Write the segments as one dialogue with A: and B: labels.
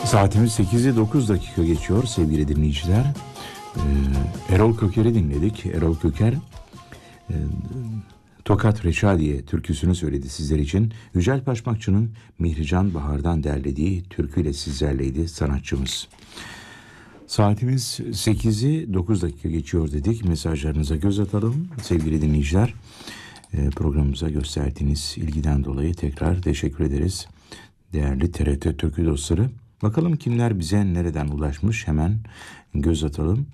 A: Saatimiz 8'i 9 dakika geçiyor sevgili dinleyiciler. Erol Köker'i dinledik. Erol Köker Tokat Reçadiye türküsünü söyledi sizler için. Yücel Paşmakçı'nın Mihrican Bahar'dan derlediği türküyle sizlerleydi sanatçımız. Saatimiz 8'i 9 dakika geçiyor dedik. Mesajlarınıza göz atalım sevgili dinleyiciler. Programımıza gösterdiğiniz ilgiden dolayı tekrar teşekkür ederiz. Değerli TRT Türkü dostları. Bakalım kimler bize nereden ulaşmış, hemen göz atalım.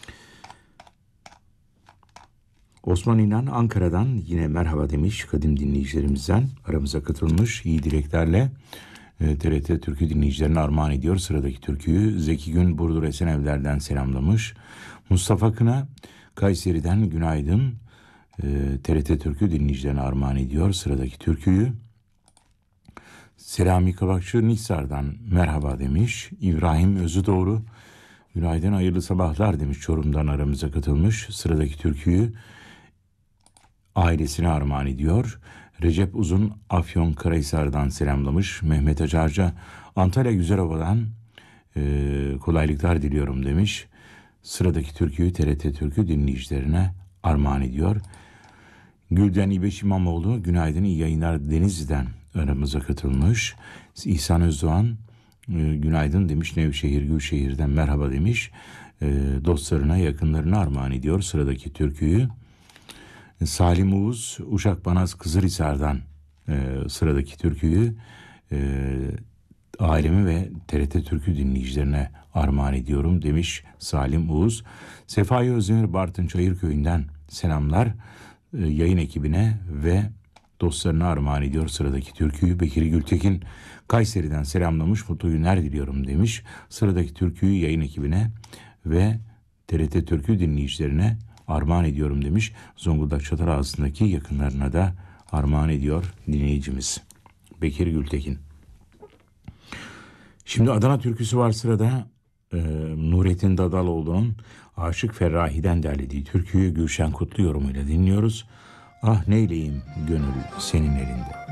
A: Osman İnan Ankara'dan yine merhaba demiş kadim dinleyicilerimizden. Aramıza katılmış iyi dileklerle TRT Türkü dinleyicilerine armağan ediyor. Sıradaki türküyü Zeki Gün Burdur Esenevler'den selamlamış. Mustafa Kına Kayseri'den günaydın. TRT Türkü dinleyicilerine armağan ediyor. Sıradaki türküyü Selami Kabakçı Niksar'dan merhaba demiş. İbrahim Özüdoğru günaydın hayırlı sabahlar demiş. Çorum'dan aramıza katılmış. Sıradaki türküyü ailesine armağan ediyor. Recep Uzun Afyonkarahisar'dan selamlamış. Mehmet Acarca Antalya Güzelova'dan kolaylıklar diliyorum demiş. Sıradaki türküyü TRT Türkü dinleyicilerine armağan ediyor. Gülden İbeş İmamoğlu günaydın iyi yayınlar Denizli'den aramıza katılmış. İhsan Özdoğan günaydın demiş. Nevşehir Gülşehir'den merhaba demiş. Dostlarına yakınlarına armağan ediyor. Sıradaki türküyü Salim Uğuz Uşak Banaz Kızılhisar'dan sıradaki türküyü ailemi ve TRT Türkü dinleyicilerine armağan ediyorum demiş Salim Uğuz. Sefai Özdemir Bartın Çayırköy'ünden selamlar yayın ekibine ve dostlarına armağan ediyor. Sıradaki türküyü Bekir Gültekin Kayseri'den selamlamış, mutlu günler diliyorum demiş. Sıradaki türküyü yayın ekibine ve TRT Türkü dinleyicilerine armağan ediyorum demiş. Zonguldak Çatalazı'ndaki yakınlarına da armağan ediyor dinleyicimiz Bekir Gültekin. Şimdi Adana türküsü var sırada. Nurettin Dadaloğlu'nun Aşık Ferrahi'den derlediği türküyü Gülşen Kutlu yorumuyla dinliyoruz. Ah neyleyim gönül senin elinde.